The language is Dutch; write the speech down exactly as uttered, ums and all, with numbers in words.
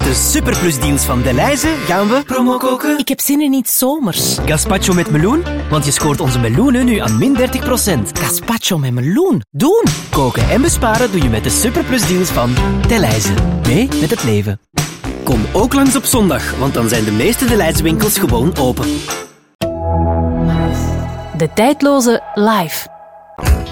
de superplusdeals van Delhaize gaan we promo koken. Ik heb zin in iets zomers. Gazpacho met meloen, want je scoort onze meloenen nu aan min dertig procent. Gazpacho met meloen. Doen! Koken en besparen doe je met de superplusdeals van Delhaize. Mee met het leven. Kom ook langs op zondag, want dan zijn de meeste Delhaize winkels gewoon open. De tijdloze live.